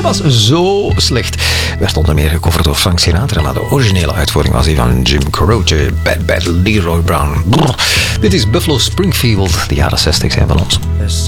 was zo slecht. Werd onder meer gecoverd door Frank Sinatra, maar de originele uitvoering was die van Jim Croce, Bad Bad Leroy Brown. Brrr. Dit is Buffalo Springfield. De jaren 60 zijn van ons. There's